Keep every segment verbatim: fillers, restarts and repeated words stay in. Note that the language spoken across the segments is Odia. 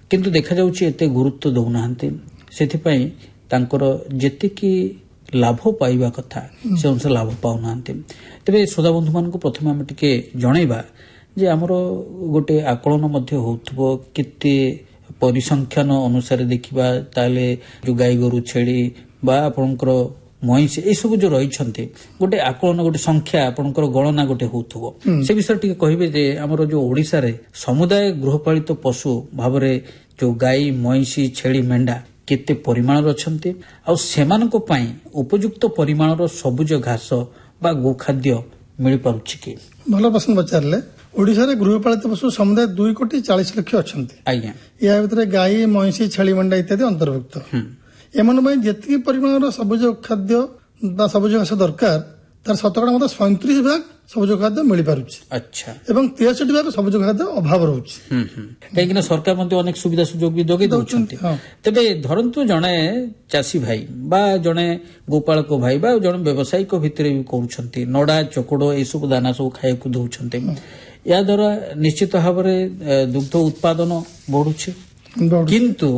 କିନ୍ତୁ ଦେଖାଯାଉଛି ଏତେ ଗୁରୁତ୍ୱ ଦେଉନାହାନ୍ତି। ସେଥିପାଇଁ ତାଙ୍କର ଯେତିକି ଲାଭ ପାଇବା କଥା ସେ ଅନୁସାରେ ଲାଭ ପାଉନାହାନ୍ତି। ତେବେ ଶ୍ରୋତା ବନ୍ଧୁମାନଙ୍କୁ ପ୍ରଥମେ ଆମେ ଟିକେ ଜଣେଇବା ଯେ ଆମର ଗୋଟେ ଆକଳନ ମଧ୍ୟ ହେଉଥିବ, କେତେ ପରିସଂଖ୍ୟାନ ଅନୁସାରେ ଦେଖିବା ତାହେଲେ ଯୋଉ ଗାଈ ଗୋରୁ ଛେଳି ବା ଆପଣଙ୍କର ମଇଁଷି ଏସବୁ ଯୋଉ ରହିଛନ୍ତି ଗୋଟେ ଆକଳନ ଗୋଟେ ସଂଖ୍ୟା ଆପଣଙ୍କର ଗଣନା ଗୋଟେ ହେଉଥିବ, ସେ ବିଷୟରେ ଟିକେ କହିବେ ଯେ ଆମର ଯୋଉ ଓଡ଼ିଶାରେ ସମୁଦାୟ ଗୃହପାଳିତ ପଶୁ ଭାବରେ ଯୋଉ ଗାଈ ମଇଁଷି ଛେଳି ମେଣ୍ଢା କେତେ ପରିମାଣର ଅଛନ୍ତି ଆଉ ସେମାନଙ୍କ ପାଇଁ ଉପଯୁକ୍ତ ପରିମାଣର ସବୁଜ ଘାସ ବା ଗୋଖାଦ୍ୟ ମିଳିପାରୁଛି କି? ଭଲ ପ୍ରଶ୍ନ ପଚାରିଲେ। ଓଡ଼ିଶାରେ ଗୃହପାଳିତ ପଶୁ ସମୁଦାୟ ଦୁଇ କୋଟି ଚାଳିଶ ଲକ୍ଷ ଅଛନ୍ତି। ଆଜ୍ଞା। ଏହା ଭିତରେ ଗାଈ ମଇଁଷି ଛେଳି ମେଣ୍ଢା ଇତ୍ୟାଦି ଅନ୍ତର୍ଭୁକ୍ତ। ଏମାନଙ୍କ ପାଇଁ ଯେତିକି ପରିମାଣର ସବୁଜ ଖାଦ୍ୟ ବା ସବୁଜ ଘାସ ଦରକାର ତାର ଶତକଡ଼ା ମଧ୍ୟ ସଇଁତିରିଶ ଭାଗ ସବୁଜ ଖାଦ୍ୟ ମିଳିପାରୁଛି। ଆଚ୍ଛା। ଏବଂ ତେଷଠି ଭାଗ ସବୁଜ ଖାଦ୍ୟ ଅଭାବ ରହୁଛି। କାହିଁକିନା ସରକାର ମଧ୍ୟ ଅନେକ ସୁବିଧା ସୁଯୋଗ ବି ଯୋଗାଇ ଦେଉଛନ୍ତି। ତେବେ ଧରନ୍ତୁ ଜଣେ ଚାଷୀ ଭାଇ ବା ଜଣେ ଗୋପାଳକ ଭାଇ ବା ଜଣେ ବ୍ୟବସାୟିକ ଭିତରେ ବି କରୁଛନ୍ତି, ନଡା ଚୋକଡ଼ ଏସବୁ ଦାନା ସବୁ ଖାଇବାକୁ ଦଉଛନ୍ତି, ଏହା ଦ୍ୱାରା ନିଶ୍ଚିତ ଭାବରେ ଦୁଗ୍ଧ ଉତ୍ପାଦନ ବଢୁଛି, କିନ୍ତୁ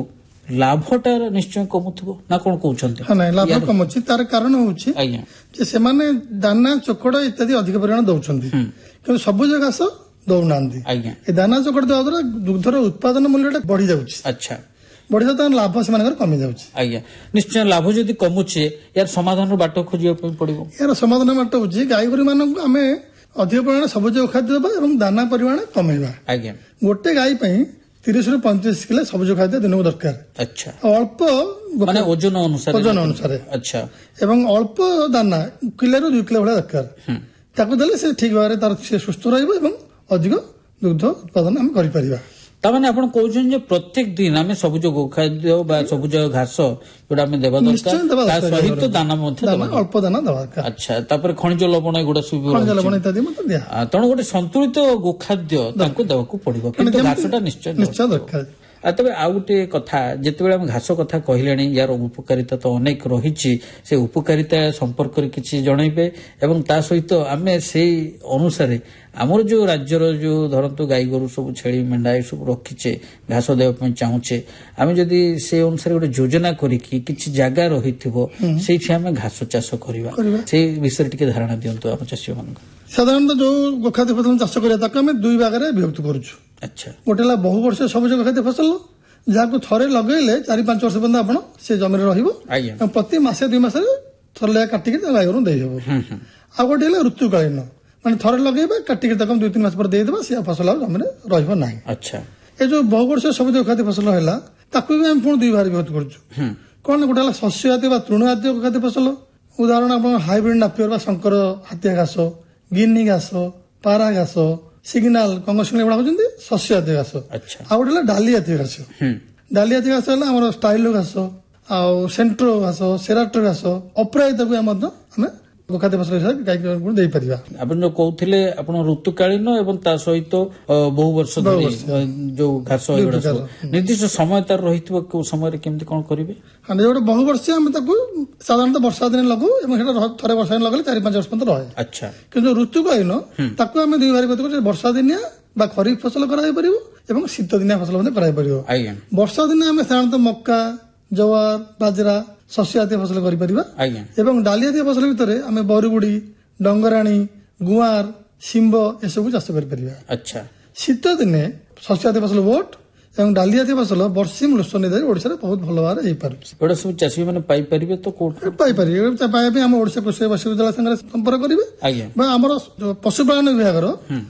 ଲାଭଟା ନିଶ୍ଚୟ କମୁଥିବ ନା କଣ କହୁଛନ୍ତି? ନାଇଁ, ଲାଭ କମୁଛି। ତାର କାରଣ ହଉଛି ଯେ ସେମାନେ ଦାନା ଚୋକଡ଼ ଇତ୍ୟାଦି ଅଧିକ ପରିମାଣ ଦଉଛନ୍ତି, କିନ୍ତୁ ସବୁଜ ଘାସ ଦଉନାହାନ୍ତି। ଏ ଦାନା ଚୋକଡ଼ ଦେବା ଦ୍ୱାରା ଦୁଗ୍ଧର ଉତ୍ପାଦନ ମୂଲ୍ୟଟା ବଢି ଯାଉଛି। ଆଚ୍ଛା। ବଢିଯାଉ ତାର ଲାଭ ସେମାନଙ୍କର କମି ଯାଉଛି। ଆଜ୍ଞା, ନିଶ୍ଚୟ ଲାଭ ଯଦି କମୁଛି ୟାର ସମାଧାନର ବାଟ ଖୋଜିବା ପାଇଁ ପଡିବ। ଏହାର ସମାଧାନ ବାଟ ହଉଛି ଗାଈ ଗୋରୁ ମାନଙ୍କୁ ଆମେ ଅଧିକ ପରିମାଣ ସବୁଜ ଖାଦ୍ୟ ଦେବା ଏବଂ ଦାନା ପରିମାଣ କମେଇବା। ଆଜ୍ଞା। ଗୋଟେ ଗାଈ ପାଇଁ ତିରିଶ ରୁ ପଇଁତିରିଶ କିଲୋ ସବୁଜ ଖାଦ୍ୟ ଦିନକୁ ଦରକାର। ଆଚ୍ଛା। ଅଳ୍ପ ମାନେ ଓଜନ ଅନୁସାରେ ଓଜନ ଅନୁସାରେ ଆଚ୍ଛା। ଏବଂ ଅଳ୍ପ ଦାନା କିଲୋରୁ ଦୁଇ କିଲୋ ଭଳିଆ ଦରକାର। ତାକୁ ଦେଲେ ସେ ଠିକ ଭାବରେ ତାର ସେ ସୁସ୍ଥ ରହିବ ଏବଂ ଅଧିକ ଦୁଗ୍ଧ ଉତ୍ପାଦନ ଆମେ କରିପାରିବା। ତାମାନେ ଆପଣ କହୁଛନ୍ତି ଯେ ପ୍ରତ୍ୟେକ ଦିନ ଆମେ ସବୁଜ ଗୋଖାଦ୍ୟ ବା ସବୁଜ ଘାସ ଯୋଉଟା ଆମେ ଦେବା ଦରକାର, ତା ସହିତ ଦାନା ମଧ୍ୟ ଅଳ୍ପ ଦାନା ଦେବା ଦରକାର। ଆଚ୍ଛା। ତାପରେ ଖଣିଜ ଲବଣ ଏଗୁଡ଼ା ସବୁ ଖଣିଜ ଲବଣ ଇତ୍ୟାଦି ମଧ୍ୟ ଦିଆ। ତେଣୁ ଗୋଟେ ସନ୍ତୁଳିତ ଗୋଖାଦ୍ୟ ତାଙ୍କୁ ଦେବାକୁ ପଡିବ, କିନ୍ତୁ ଘାସଟା ନିଶ୍ଚୟ ନିଶ୍ଚୟ ଦରକାର। ଆଉ ତେବେ ଆଉ ଗୋଟେ କଥା, ଯେତେବେଳେ ଆମେ ଘାସ କଥା କହିଲେଣି ୟାର ଉପକାରିତା ତ ଅନେକ ରହିଛି, ସେ ଉପକାରିତା ସମ୍ପର୍କରେ କିଛି ଜଣେଇବେ ଏବଂ ତା ସହିତ ଆମେ ସେଇ ଅନୁସାରେ ଆମର ଯୋଉ ରାଜ୍ୟର ଯୋଉ ଧରନ୍ତୁ ଗାଈ ଗୋରୁ ସବୁ ଛେଳି ମେଣ୍ଢା ଏସବୁ ରଖିଛେ ଘାସ ଦେବା ପାଇଁ ଚାହୁଁଛେ, ଆମେ ଯଦି ସେ ଅନୁସାରେ ଗୋଟେ ଯୋଜନା କରିକି କିଛି ଜାଗା ରହିଥିବ ସେଇଠି ଆମେ ଘାସ ଚାଷ କରିବା, ସେଇ ବିଷୟରେ ଟିକେ ଧାରଣା ଦିଅନ୍ତୁ ଆମ ଚାଷୀ ମାନଙ୍କୁ। ସାଧାରଣତଃ ଯୋଉ ଗୋଖାଦ୍ୟ ଫସଲ ଚାଷ କରିବା ତାକୁ ଆମେ ଦୁଇ ଭାଗରେ ବିଭକ୍ତ କରୁଛୁ। ଆଚ୍ଛା। ଗୋଟେ ହେଲା ବହୁ ବର୍ଷ ସବୁଜ ଗୋଖାଦ୍ୟ ଫସଲ, ଯାହାକୁ ଥରେ ଲଗେଇଲେ ଚାରି ପାଞ୍ଚ ବର୍ଷ ପର୍ଯ୍ୟନ୍ତ ଆପଣ ସେ ଜମିରେ ରହିବ ଏବଂ ପ୍ରତି ମାସେ ଦୁଇ ମାସରେ ଥରେ ଲେଖା କାଟିକି ଗାଈ ଗୋରୁ ଦେଇହେବ। ଆଉ ଗୋଟେ ହେଲା ଋତୁକାଳୀନ, ମାନେ ଥରେ ଲଗେଇବା କାଟିକି ତାକୁ ଦୁଇ ତିନି ମାସ ପରେ ଦେଇଦେବା, ସେ ଫସଲ ଆଉ ଜମିରେ ରହିବ ନାହିଁ। ଆଚ୍ଛା। ଏ ଯୋଉ ବହୁ ବର୍ଷ ସବୁଜ ଗୋଖାଦ୍ୟ ଫସଲ ହେଲା ତାକୁ ବି ଆମେ ପୁଣି ଦୁଇ ଭାଗରେ ବିଭକ୍ତ କରୁଛୁ। କଣ ଗୋଟେ ହେଲା ଶସ୍ୟ ଜାତୀୟ ବା ତୃଣ ଜାତୀୟ ଗୋଖାଦ୍ୟ ଫସଲ, ଉଦାହରଣ ଆପଣ ହାଇବ୍ରିଡ ନାପିୟର ବା ଶଙ୍କର ହାତିଆ ଘାସ, ଗିନି ଘାସ, ପାରା ଘାସ, ସିଗ୍ନାଲ କଙ୍ଗସିଗ୍ନାଲ ଏଗୁଡା ହଉଛନ୍ତି ଶସ୍ୟ ଜାତୀୟ ଘାସ। ଆଉ ଗୋଟେ ହେଲା ଡାଲି ଜାତୀୟ ଘାସ। ଡାଲି ଜାତୀୟ ଘାସ ହେଲା ଆମର ଷ୍ଟାଇଲୋ ଘାସ, ଆଉ ସେଣ୍ଟ୍ରୋ ଘାସ, ସେରାଟୋ ଘାସ, ଅପରାଜିତାକୁ ମଧ୍ୟ ଆମେ ଗୋଖାଦ୍ୟ ଫସଲ ହିସାବରେ ଗାଈ ଗୋରୁଙ୍କୁ ଦେଇପାରିବା। ଆପଣ ଯୋଉ କହୁଥିଲେ ଆପଣ ଋତୁକାଳୀନ ଏବଂ ତା ସହିତ ବହୁ ବର୍ଷ ଧରି ଯୋଉ ଘାସ ନିର୍ଦ୍ଦିଷ୍ଟ ସମୟ ତାର ରହିଥିବ, କୋଉ ସମୟରେ କେମିତି କଣ କରିବେ? ଯୋଉଟା ବହୁ ବର୍ଷ ଆମେ ତାକୁ ସାଧାରଣତଃ ବର୍ଷା ଦିନେ ଲଗୁ ଏବଂ ସେଟା ଥରେ ବର୍ଷା ଦିନ ଲଗେଇଲେ ଚାରି ପାଞ୍ଚ ବର୍ଷ ପର୍ଯ୍ୟନ୍ତ ରହେ। ଆଚ୍ଛା। କିନ୍ତୁ ଋତୁକାଳୀନ ତାକୁ ଆମେ ଦୁଇ ଭାଗ କରୁଛୁ, ବର୍ଷା ଦିନିଆ ବା ଖରିଫ ଫସଲ କରାଯାଇପାରିବ ଏବଂ ଶୀତ ଦିନିଆ ଫସଲ ମଧ୍ୟ କରାଯାଇପାରିବ। ବର୍ଷା ଦିନେ ଆମେ ସାଧାରଣତଃ ମକା, ଜୱାର, ବାଜରା ଶସ୍ୟ ଜାତୀୟ ଫସଲ କରିପାରିବା ଏବଂ ଡାଲି ଜାତୀୟ ଫସଲ ଭିତରେ ଆମେ ବରୁଗୁଡି, ଡଙ୍ଗରାଣୀ, ଗୁଆଁର, ଶିମ୍ବ ଏସବୁ ଚାଷ କରିପାରିବା। ଆଚ୍ଛା। ଶୀତ ଦିନେ ଶସ୍ୟ ଜାତୀୟ ଫସଲ ଓଟ ଏବଂ ଡାଲି ଜାତୀୟ ଫସଲ ବର୍ଷିମ ଲୋସନ ଓଡିଶାରେ ବହୁତ ଭଲ ଭାବରେ ହେଇପାରୁଛି। ଏଗୁଡ଼ା ସବୁ ଚାଷୀ ମାନେ ପାଇପାରିବେ ତ କୋଉଠି ପାଇପାରିବେ? ପାଇବା ପାଇଁ ଆମ ଓଡିଶା କୃଷି ବିଶ୍ୱବିଦ୍ୟାଳୟ ସାଙ୍ଗରେ ସମ୍ପର୍କ କରିବେ ବା ଆମର ପଶୁପାଳନ ବିଭାଗର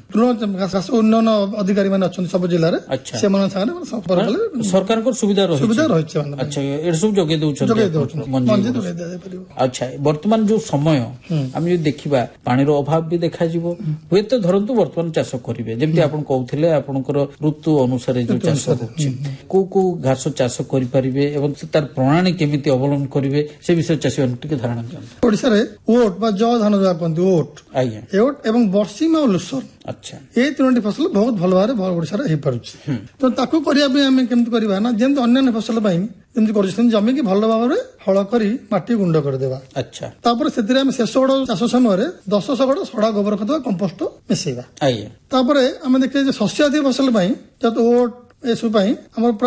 ଘାସ ଉନ୍ନୟନ ଅଧିକାରୀ ମାନେ ଅଛନ୍ତି ସବୁ ଜିଲ୍ଲାରେ, ସେମାନଙ୍କ ସାଙ୍ଗରେ ସମ୍ପର୍କ କଲେ ସରକାରଙ୍କର ସୁବିଧା ସୁବିଧା ରହିଛି। ଆଚ୍ଛା, ଏଟା ସବୁ ଯୋଗାଇ ଦଉଛନ୍ତି ଯୋଗାଇ ଦଉଛନ୍ତି ମଞ୍ଜି ଯୋଗାଇ ଦିଆଯାଇପାରିବ। ଆଚ୍ଛା, ବର୍ତ୍ତମାନ ଯୋଉ ସମୟ ଆମେ ଯଦି ଦେଖିବା ପାଣିର ଅଭାବ ବି ଦେଖାଯିବ, ହୁଏତ ଧରନ୍ତୁ ବର୍ତ୍ତମାନ ଚାଷ କରିବେ ଯେମିତି ଆପଣ କହୁଥିଲେ ଆପଣଙ୍କର ଋତୁ ଅନୁସାରେ ଯୋଉ ଚାଷ କୋଉ କୋଉ ଘାସ ଚାଷ କରିପାରିବେ ଏବଂ ତାର ପ୍ରଣାଳୀ କେମିତି ଅବଲମ୍ବନ କରିବେ ସେ ବିଷୟରେ ଚାଷୀ ମାନଙ୍କୁ ଟିକେ ଧାରଣା ଦିଅନ୍ତୁ। ଓଡିଶାରେ ଓଟ ବା ଜ ଧାନ ଯାହା କୁହନ୍ତି ଓଟ, ଆଜ୍ଞା, ଓଟ ଏବଂ ବର୍ଷିମ ଆଉ ଲୁସନ, ଆଚ୍ଛା, ଏଇ ତିନୋଟି ଫସଲ ବହୁତ ଭଲ ଭାବରେ ଓଡିଶାରେ ହେଇପାରୁଛି। ତ ତାକୁ କରିବା ପାଇଁ ଆମେ କେମିତି କରିବା ନା, ଯେମିତି ଅନ୍ୟାନ୍ୟ ଫସଲ ପାଇଁ ଯେମିତି କରୁଛନ୍ତି ଜମିକି ଭଲ ଭାବରେ ହଳ କରି ମାଟି ଗୁଣ୍ଡ କରିଦେବା। ଆଚ୍ଛା। ତାପରେ ସେଥିରେ ଆମେ ଶେଷ ଗଡ ଚାଷ ସମୟରେ ଦଶ ଶଗଡ ସଡା ଗୋବର ଖତ କମ୍ପୋଷ୍ଟ ମିଶେଇବା। ଆଜ୍ଞା। ତାପରେ ଆମେ ଦେଖିବା ଯେ ଶସ୍ୟ ଜାତୀୟ ଫସଲ ପାଇଁ ଯେହେତୁ ଓଟ ଏସବୁ ପାଇଁ ଆମର